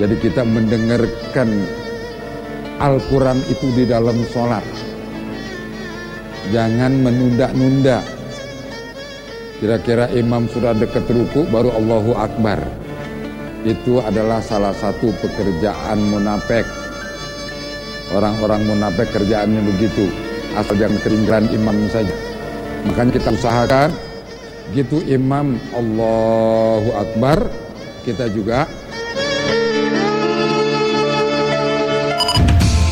Jadi kita mendengarkan Al-Quran itu di dalam sholat. Jangan menunda-nunda. Kira-kira imam sudah dekat ruku baru Allahu Akbar. Itu adalah salah satu pekerjaan munafik. Orang-orang munafik kerjaannya begitu. Asal jangan ketinggalan imam saja. Makanya kita usahakan gitu imam Allahu Akbar, kita juga